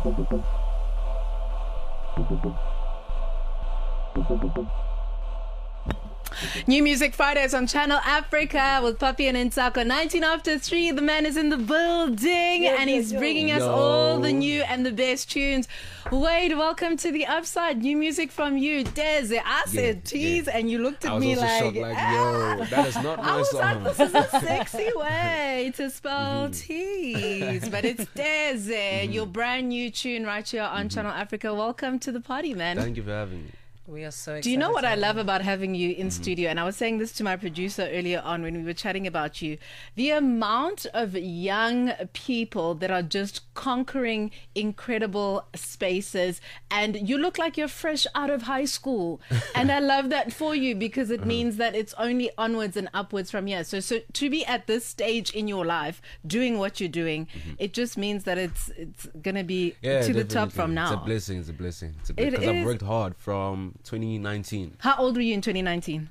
New Music Fridays on Channel Africa with Papi and Nsako. 19 after 3, the man is in the building and he's bringing us all the new and the best tunes. Wade, welcome to the Upside. New music from you. Des, I said tease and you looked at me like, shocked, yo, that is not my song. I was like, this is a sexy way to spell tease. But it's Des, your brand new tune right here on Channel Africa. Welcome to the party, man. Thank you for having me. We are so excited. Do you know what I love about having you in studio? And I was saying this to my producer earlier on when we were chatting about you. The amount of young people that are just conquering incredible spaces. And you look like you're fresh out of high school. And I love that for you because it means that it's only onwards and upwards from here. So to be at this stage in your life, doing what you're doing, it just means that it's going to be to the top from now. It's a blessing. It's a blessing. Because I've worked hard from 2019. How old were you in 2019?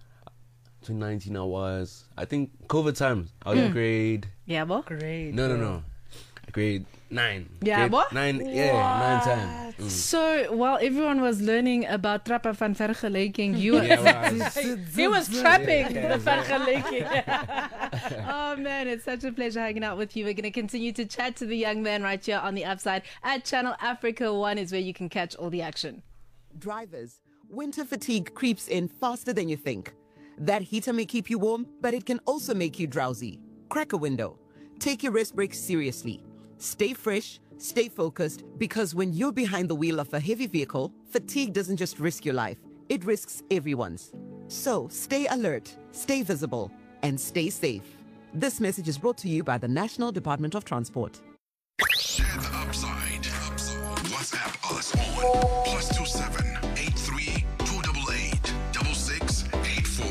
2019 I think COVID times. I was in grade... Yeah, boy? Great. No. Grade 9. Yeah, boy? 9, 9 times. So while everyone was learning about Trappa van Vergelijking, you He was trapping the Vergelijking. Oh man, it's such a pleasure hanging out with you. We're going to continue to chat to the young man right here on the Upside at Channel Africa 1 is where you can catch all the action. Drivers, winter fatigue creeps in faster than you think. That heater may keep you warm, but it can also make you drowsy. Crack a window. Take your rest breaks seriously. Stay fresh, stay focused, because when you're behind the wheel of a heavy vehicle, fatigue doesn't just risk your life, it risks everyone's. So stay alert, stay visible, and stay safe. This message is brought to you by the National Department of Transport. Share the Upside. WhatsApp us on +27 83 288 6684.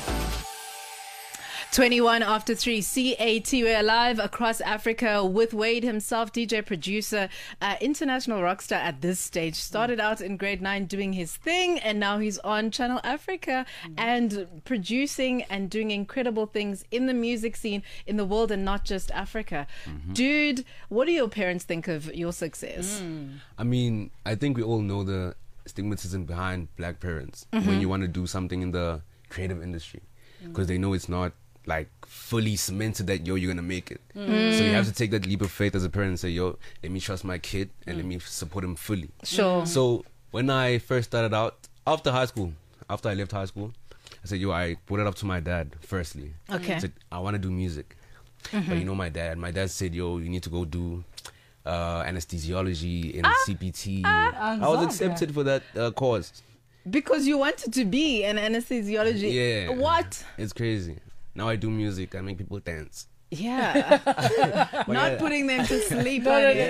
21 after 3, CAT. We're live across Africa with Wade himself, DJ, producer, international rock star at this stage. Started out in grade 9 doing his thing, and now he's on Channel Africa and producing and doing incredible things in the music scene in the world and not just Africa. Dude, what do your parents think of your success? I mean, I think we all know the stigmatism behind black parents when you want to do something in the creative industry, because they know it's not like fully cemented that you're gonna make it. So you have to take that leap of faith as a parent and say, yo, let me trust my kid and let me support him fully. Sure. So when I first started out after I left high school, I said, yo, I brought it up to my dad firstly. Okay. I said, I want to do music. But you know my dad said, yo, you need to go do anesthesiology in CPT. I was accepted for that course. Because you wanted to be an anesthesiology. Yeah. What? It's crazy. Now I do music. I make people dance. Yeah. Not putting them to sleep.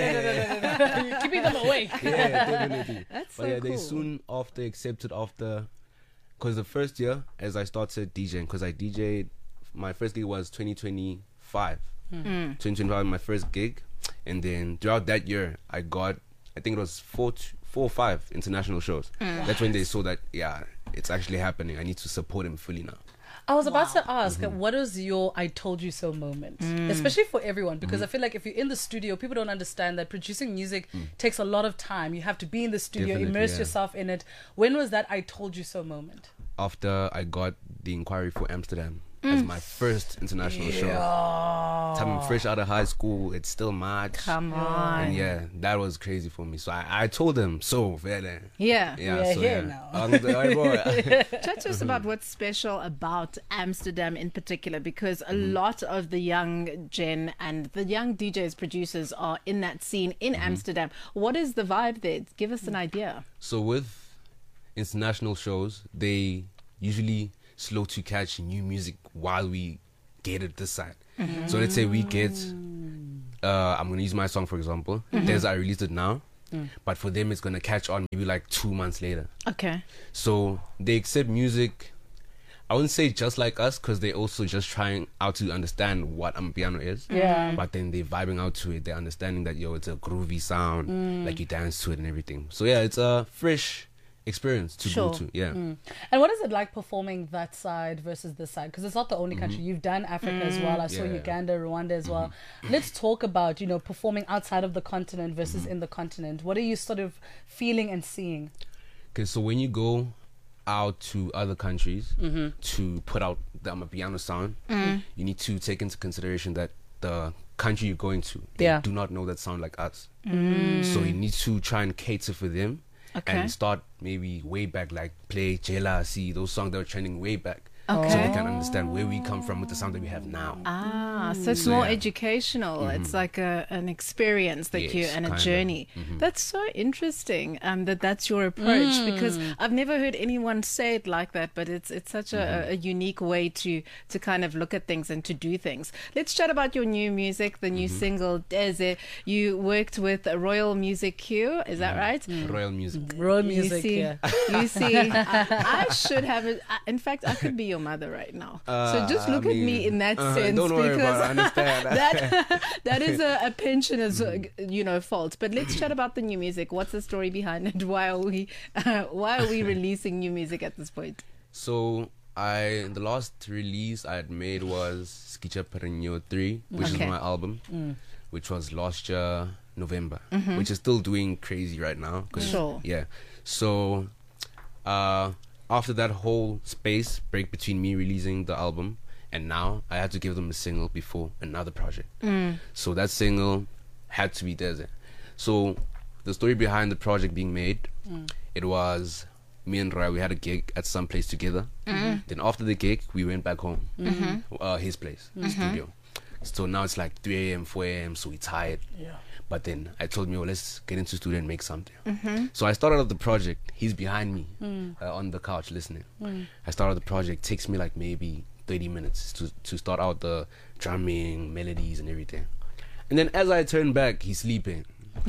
No. Keeping them awake. Yeah, definitely. That's But so yeah, cool. they soon after accepted because the first year as I started DJing, because I DJed, my first gig was 2025. 2025, my first gig. And then throughout that year, I think it was 4 or 5 international shows. That's when they saw that, yeah, it's actually happening. I need to support him fully now. I was about to ask, what is your I told you so moment? Especially for everyone, because I feel like if you're in the studio, people don't understand that producing music takes a lot of time. You have to be in the studio, Definitely, immerse yeah. yourself in it. When was that I told you so moment? After I got the inquiry for Amsterdam as my first international show. Time fresh out of high school, it's still March. Come on. And yeah, that was crazy for me. So I told them, so very. Yeah. Yeah, so here yeah. now. Chat to us about what's special about Amsterdam in particular, because a lot of the young gen and the young DJs, producers are in that scene in Amsterdam. What is the vibe there? Give us an idea. So with international shows, they usually slow to catch new music while we get it this side. So let's say we get, I'm going to use my song for example. There's I released it now, but for them it's going to catch on maybe like 2 months later. Okay. So they accept music, I wouldn't say just like us, because they're also just trying out to understand what Amapiano is. Yeah. But then they're vibing out to it. They're understanding that, yo, it's a groovy sound, like you dance to it and everything. So yeah, it's fresh experience to Sure. go to. Yeah. And what is it like performing that side versus this side? Because it's not the only country. You've done Africa as well. I saw Yeah. Uganda, Rwanda as well. Let's talk about, performing outside of the continent versus in the continent. What are you sort of feeling and seeing? Okay, so when you go out to other countries to put out the Amapiano sound, you need to take into consideration that the country you're going to, they Yeah. do not know that sound like us. So you need to try and cater for them Okay. and start maybe way back, like play Jela, see those songs that were trending way back. Okay. So they can understand where we come from with the sound that we have now. So it's So, more yeah. educational. It's like an experience that Yes, you and a kinda. journey. That's so interesting. That's your approach because I've never heard anyone say it like that. But it's such a unique way to kind of look at things and to do things. Let's chat about your new music, the new single Deze. You worked with Royal Music Q. Is that right? Royal music. Royal You music, see, yeah. you see, I should have it. In fact, I could be your mother right now. So just look at me in that sense, Don't worry because about it. I understand. that is a pensioner's fault. But let's chat about the new music. What's the story behind it? Why are we releasing new music at this point? So the last release I had made was Skicha Perenyo 3, which is Okay. my album, which was last year November, which is still doing crazy right now. 'Cause- Sure. Yeah. So after that whole space break between me releasing the album and now, I had to give them a single before another project. So that single had to be Deze. So the story behind the project being made, it was me and Roy, we had a gig at some place together. Then after the gig, we went back home, his place, the studio. So now it's like 3 a.m., 4 a.m., so we're tired. Yeah. But then I told him, let's get into studio and make something. So I started up the project. He's behind me on the couch listening. I started the project. Takes me like maybe 30 minutes to start out the drumming, melodies, and everything. And then as I turn back, he's sleeping.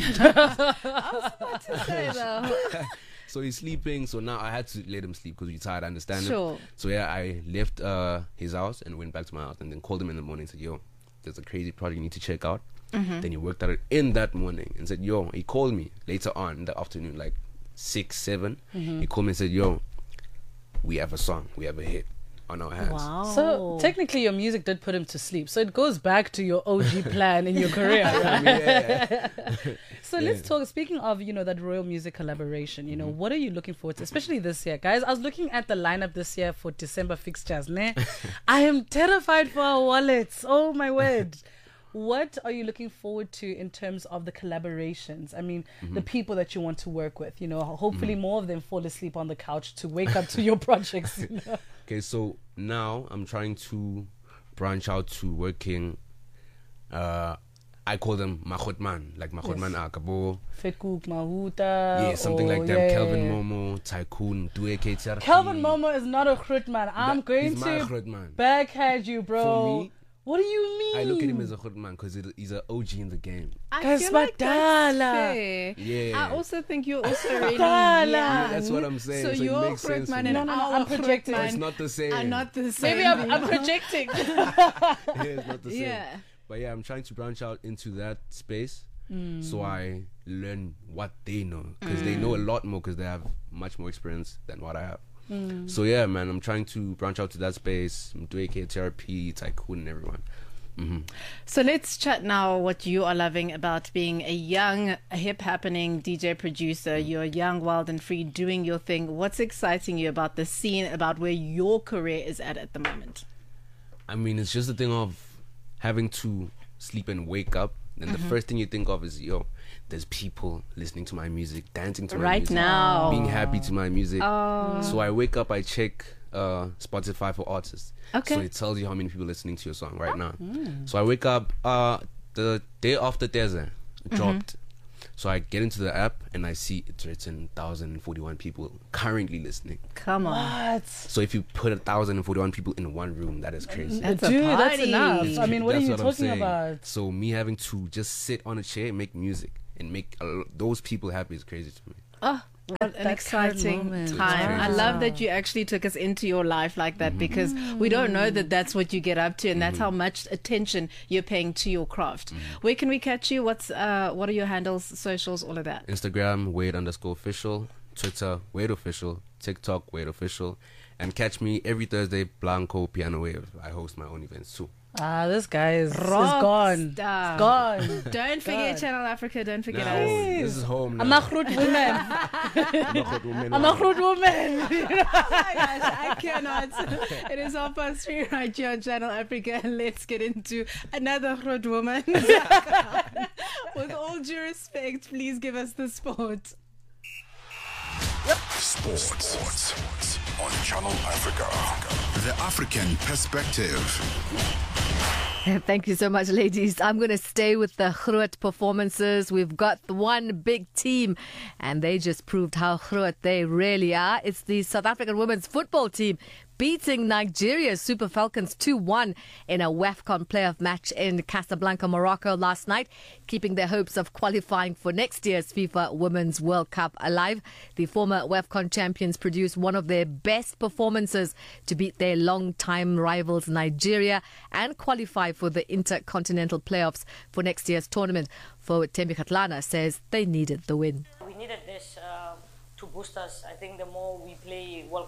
So he's sleeping. So now I had to let him sleep because we're tired. I understand Sure. him. So yeah, I left his house and went back to my house and then called him in the morning and said, yo, there's a crazy project you need to check out. Then he worked at it in that morning and said, yo, he called me later on in the afternoon, like 6, 7. He called me and said, yo, we have a song, we have a hit on our hands. Wow. So technically your music did put him to sleep. So it goes back to your OG plan in your career, right? Yeah. So let's talk, speaking of, that Royal Music collaboration, what are you looking forward to, especially this year? Guys, I was looking at the lineup this year for December fixtures. Ne? I am terrified for our wallets. Oh my word. What are you looking forward to in terms of the collaborations? I mean, the people that you want to work with, hopefully more of them fall asleep on the couch to wake up to your projects. Okay, so now I'm trying to branch out to working. I call them Mahotman, like Mahotman Akabo. Fekuk Mahuta. Yeah, something like that. yeah, Kelvin yeah. Momo, Tycoon, Due KTRP. Kelvin Momo is not a Groot man. I'm going he's my to Groot man. backhand you, bro. For me, what do you mean? I look at him as a Groot man because he's an OG in the game. I Guys, feel like that's Badala. fair. Yeah. I also think you're also really Badala. young. Yeah, that's what I'm saying. So So it your makes sense for Grootman me. and No, our I'm projecting. Grootman It's not the same. are not the same. Maybe I'm projecting. Yeah, it's not the same. Yeah. But yeah, I'm trying to branch out into that space so I learn what they know because they know a lot more because they have much more experience than what I have. So yeah, man, I'm trying to branch out to that space. I'm doing KTRP, Tycoon, and everyone. So let's chat now what you are loving about being a young, hip happening DJ producer. You're young, wild and free, doing your thing. What's exciting you about the scene, about where your career is at the moment? I mean, it's just the thing of having to sleep and wake up. And the first thing you think of is, yo, there's people listening to my music, dancing to my Right music, now. being happy to my music. So I wake up, I check Spotify for artists. Okay. So it tells you how many people are listening to your song right now. So I wake up the day after Deze dropped. So I get into the app and I see it's written 1,041 people currently listening. Come on. What? So if you put 1,041 people in one room, that is crazy. That's a Dude, that's party. enough. I mean, what That's are you I'm talking saying. about? So me having to just sit on a chair and make music and make those people happy is crazy to me. Oh, what an that current exciting moment. time. I Wow. love that you actually took us into your life like that because we don't know that that's what you get up to and that's how much attention you're paying to your craft. Where can we catch you? What are your handles, socials, all of that? Instagram, Wade_official. Twitter, Wade Official, TikTok, Wade Official, and catch me every Thursday, Blanco Piano Wave. I host my own events too. This guy is Rock gone. star. Gone. Don't forget Channel Africa. Don't forget Now, us. this is home I'm now. a Groot woman. I'm a Groot woman. Oh my gosh, I cannot. It is 3:30 right here on Channel Africa, and let's get into another Groot woman. With all due respect, please give us the sport. Sports on Channel Africa. The African perspective. Thank you so much, ladies. I'm going to stay with the Groot performances. We've got one big team, and they just proved how Groot they really are. It's the South African women's football team beating Nigeria's Super Falcons 2-1 in a WAFCON playoff match in Casablanca, Morocco last night, keeping their hopes of qualifying for next year's FIFA Women's World Cup alive. The former WAFCON champions produced one of their best performances to beat their long-time rivals Nigeria and qualify for the intercontinental playoffs for next year's tournament. Forward Thembi Kgatlana says they needed the win. We needed this to boost us. I think the more we play World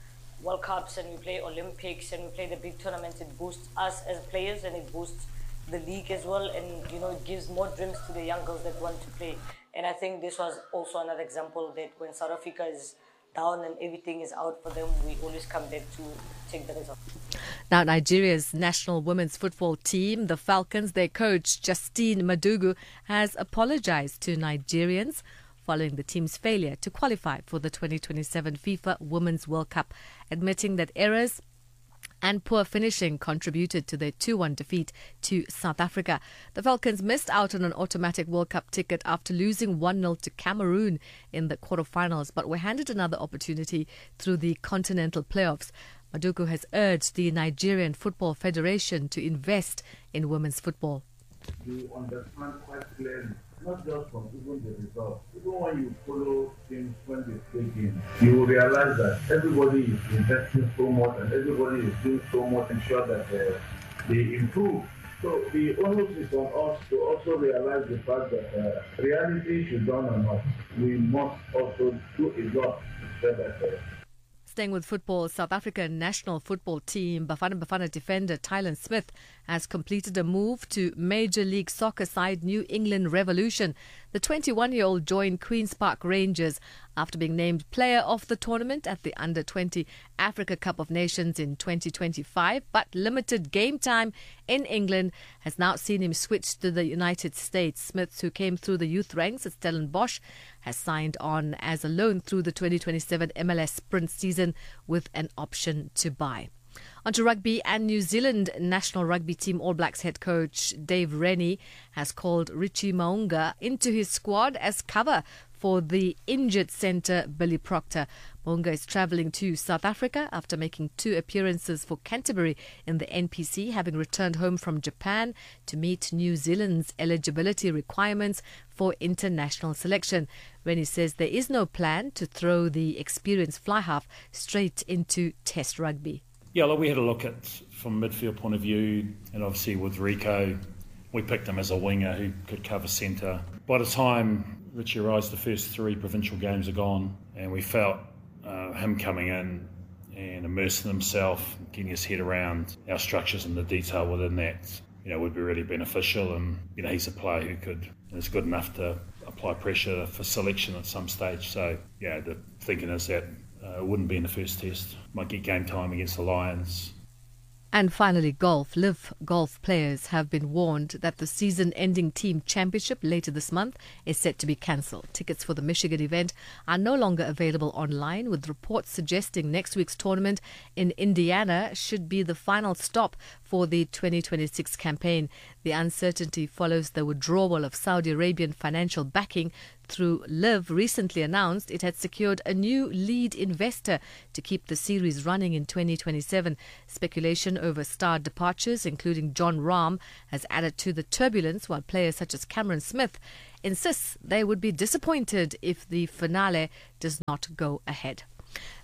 Cups and we play Olympics and we play the big tournaments, it boosts us as players and it boosts the league as well, and it gives more dreams to the young girls that want to play. And I think this was also another example that when South Africa is down and everything is out for them, we always come back to take the result. Now, Nigeria's national women's football team, the Falcons, their coach Justine Madugu has apologized to Nigerians following the team's failure to qualify for the 2027 FIFA Women's World Cup, admitting that errors and poor finishing contributed to their 2-1 defeat to South Africa. The Falcons missed out on an automatic World Cup ticket after losing 1-0 to Cameroon in the quarterfinals, but were handed another opportunity through the continental playoffs. Madugu has urged the Nigerian Football Federation to invest in women's football. You understand quite clearly, not just from even the results. Even when you follow things when they play games, you will realize that everybody is investing so much and everybody is doing so much to ensure that they improve. So the onus is on us to also realize the fact that reality should dawn on us. We must also do a lot to that. Staying with football, South African national football team Bafana Bafana defender Tylan Smith has completed a move to Major League Soccer side New England Revolution. The 21-year-old joined Queen's Park Rangers after being named player of the tournament at the Under-20 Africa Cup of Nations in 2025, but limited game time in England has now seen him switch to the United States. Smith, who came through the youth ranks at Stellenbosch, has signed on as a loan through the 2027 MLS Sprint season with an option to buy. Onto rugby, and New Zealand national rugby team All Blacks head coach Dave Rennie has called Richie Mo'unga into his squad as cover for the injured centre Billy Proctor. Mo'unga is travelling to South Africa after making 2 appearances for Canterbury in the NPC, having returned home from Japan to meet New Zealand's eligibility requirements for international selection. Rennie says there is no plan to throw the experienced fly half straight into Test rugby. Yeah, look, we had a look at from a midfield point of view, and obviously with Rico, we picked him as a winger who could cover centre. By the time Richie arrives, the first 3 provincial games are gone, and we felt him coming in and immersing himself, getting his head around our structures and the detail within that, would be really beneficial. And he's a player who is good enough to apply pressure for selection at some stage. So yeah, the thinking is that it wouldn't be in the first test. Might get game time against the Lions. And finally, golf. Live Golf players have been warned that the season-ending team championship later this month is set to be cancelled. Tickets for the Michigan event are no longer available online, with reports suggesting next week's tournament in Indiana should be the final stop for the 2026 campaign. The uncertainty follows the withdrawal of Saudi Arabian financial backing through Live recently announced it had secured a new lead investor to keep the series running in 2027. Speculation over star departures, including John Rahm, has added to the turbulence, while players such as Cameron Smith insists they would be disappointed if the finale does not go ahead.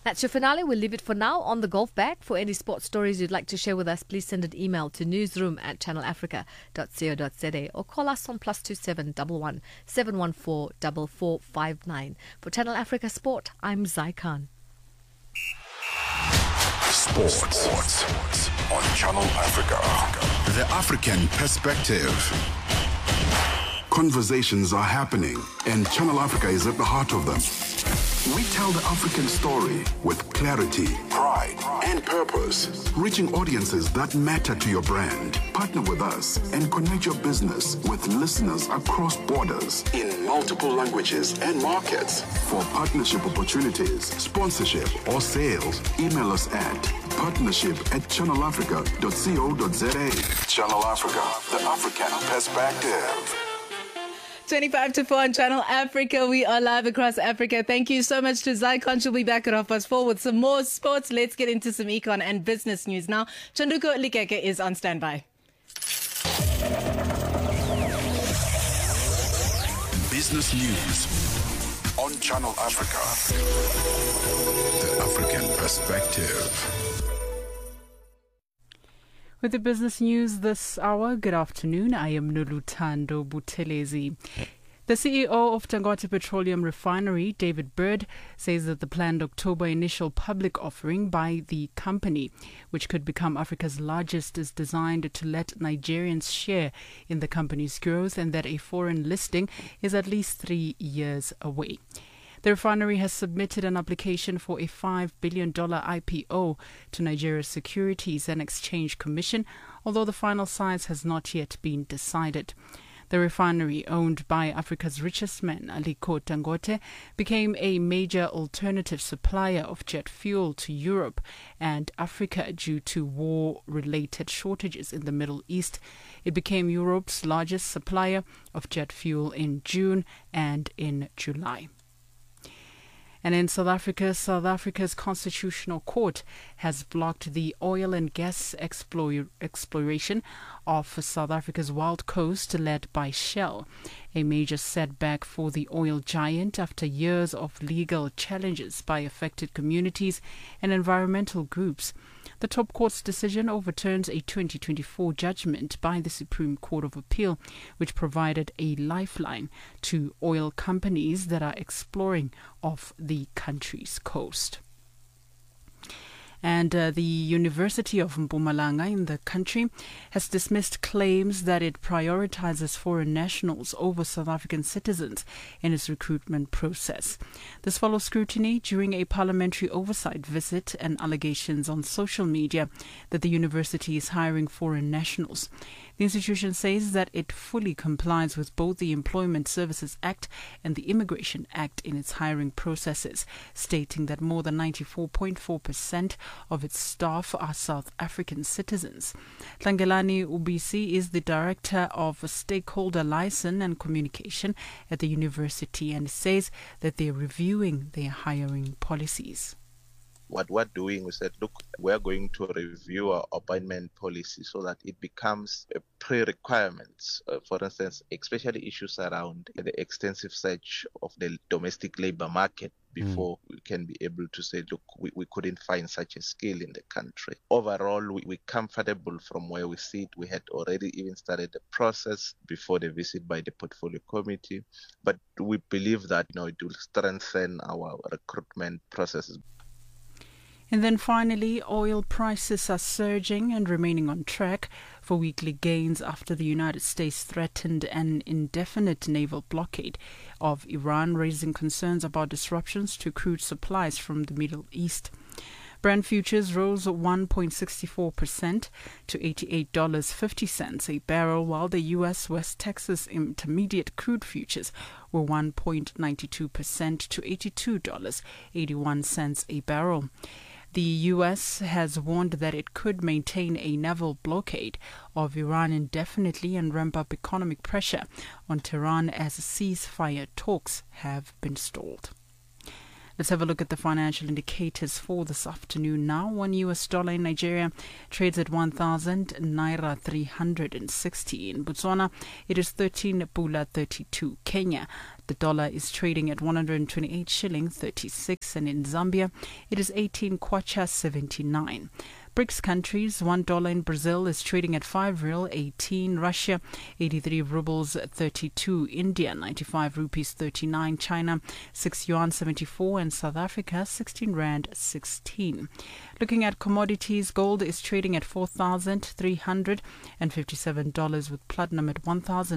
That's your finale. We'll leave it for now on the golf bag. For any sports stories you'd like to share with us, please send an email to newsroom@channelafrica.co.za or call us on +27 11 714 4459. For Channel Africa Sport, I'm Zai Khan. Sports on Channel Africa. The African Perspective. Conversations are happening, and Channel Africa is at the heart of them. We tell the African story with clarity, pride, and purpose, reaching audiences that matter to your brand. Partner with us and connect your business with listeners across borders in multiple languages and markets. For partnership opportunities, sponsorship, or sales, email us at partnership@channelafrica.co.za. Channel Africa, the African Perspective. 25 to 4 on Channel Africa. We are live across Africa. Thank you so much to Zai Khan. She'll be back at 4:30 with some more sports. Let's get into some econ and business news now. Chanduko Likeke is on standby. Business news on Channel Africa. The African Perspective. With the business news this hour, good afternoon. I am Noluthando Buthelezi. The CEO of Dangote Petroleum Refinery, David Bird, says that the planned October initial public offering by the company, which could become Africa's largest, is designed to let Nigerians share in the company's growth and that a foreign listing is at least 3 years away. The refinery has submitted an application for a $5 billion IPO to Nigeria's Securities and Exchange Commission, although the final size has not yet been decided. The refinery, owned by Africa's richest man, Aliko Dangote, became a major alternative supplier of jet fuel to Europe and Africa due to war-related shortages in the Middle East. It became Europe's largest supplier of jet fuel in June and in July. And in South Africa's Constitutional Court has blocked the oil and gas exploration of South Africa's Wild Coast led by Shell, a major setback for the oil giant after years of legal challenges by affected communities and environmental groups. The top court's decision overturns a 2024 judgment by the Supreme Court of Appeal, which provided a lifeline to oil companies that are exploring off the country's coast. And the University of Mpumalanga in the country has dismissed claims that it prioritizes foreign nationals over South African citizens in its recruitment process. This follows scrutiny during a parliamentary oversight visit and allegations on social media that the university is hiring foreign nationals. The institution says that it fully complies with both the Employment Services Act and the Immigration Act in its hiring processes, stating that more than 94.4% of its staff are South African citizens. Tlangelani Ubisi is the Director of Stakeholder Liaison and Communication at the university and says that they're reviewing their hiring policies. What we're doing, we said, look, we're going to review our appointment policy so that it becomes a pre-requirement. For instance, especially issues around the extensive search of the domestic labor market before we can be able to say, look, we couldn't find such a skill in the country. Overall, we're comfortable from where we sit. We had already even started the process before the visit by the portfolio committee, but we believe that it will strengthen our recruitment processes. And then finally, oil prices are surging and remaining on track for weekly gains after the United States threatened an indefinite naval blockade of Iran, raising concerns about disruptions to crude supplies from the Middle East. Brent futures rose 1.64% to $88.50 a barrel, while the U.S. West Texas Intermediate crude futures were 1.92% to $82.81 a barrel. The U.S. has warned that it could maintain a naval blockade of Iran indefinitely and ramp up economic pressure on Tehran as ceasefire talks have been stalled. Let's have a look at the financial indicators for this afternoon now. $1 in Nigeria trades at 1,000 naira 360. In Botswana, it is 13 pula 32. Kenya, the dollar is trading at 128 shilling 36, and in Zambia, it is 18 kwacha 79. BRICS countries, $1 in Brazil is trading at 5 real 18, Russia 83 rubles 32, India 95 rupees 39, China 6 yuan 74, and South Africa 16 rand 16. Looking at commodities, gold is trading at $4,357 with platinum at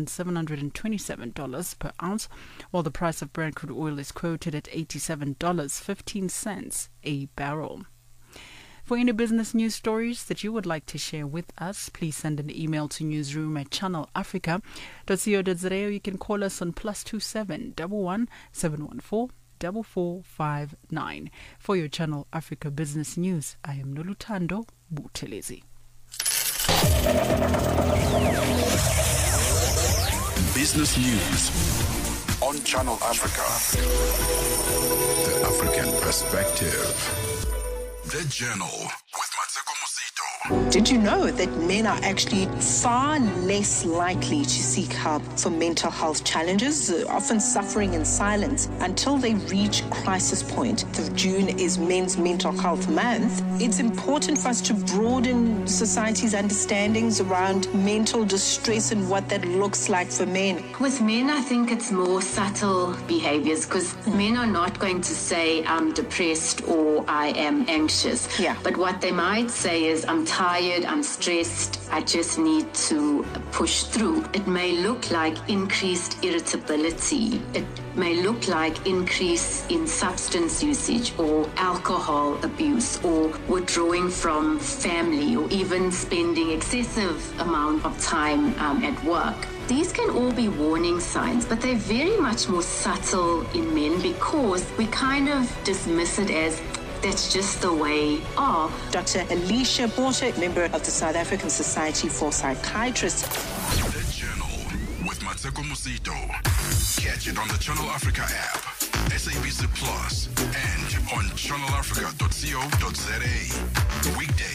$1,727 per ounce, while the price of Brent crude oil is quoted at $87.15 a barrel. For any business news stories that you would like to share with us, please send an email to newsroom@channelafrica.co.za, or you can call us on +27 11 714 4459. For your Channel Africa business news, I am Noluthando Buthelezi. Business News on Channel Africa. The African Perspective. The Journal with Mateko Mosito. Did you know that men are actually far less likely to seek help for mental health challenges, often suffering in silence until they reach crisis point? June is Men's Mental Health Month. It's important for us to broaden society's understandings around mental distress and what that looks like for men. With men, I think it's more subtle behaviors, because men are not going to say, I'm depressed or I am anxious. Yeah. But what they might say is, I'm tired, I'm stressed, I just need to push through. It may look like increased irritability. It may look like increase in substance usage or alcohol abuse or withdrawing from family or even spending excessive amount of time at work. These can all be warning signs, but they're very much more subtle in men because we kind of dismiss it as that's just the way of. Dr. Alicia Porter, member of the South African Society for Psychiatrists. The Journal with Mateko Mosito. Catch it on the Channel Africa app, SABC Plus, and on channelafrica.co.za. Weekdays